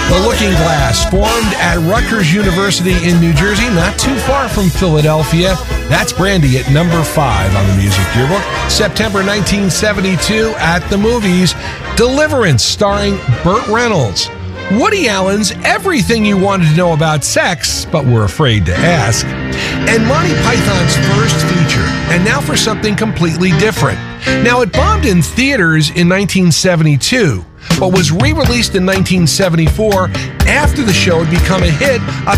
The Looking Glass, formed at Rutgers University in New Jersey, not too far from Philadelphia. That's Brandy at number 5 on the Music Yearbook. September 1972 at the movies, Deliverance, starring Burt Reynolds. Woody Allen's Everything You Wanted to Know About Sex, but Were Afraid to Ask. And Monty Python's first feature. And now for something completely different. Now, it bombed in theaters in 1972, but was re-released in 1974 after the show had become a hit